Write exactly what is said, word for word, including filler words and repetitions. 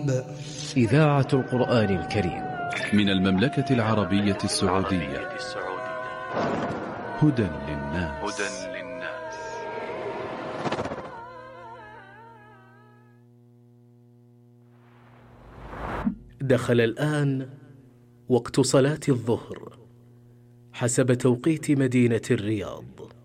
الرحاب. إذاعة القرآن الكريم من المملكة العربية السعودية. هدى للناس. دخل الآن وقت صلاة الظهر حسب توقيت مدينة الرياض.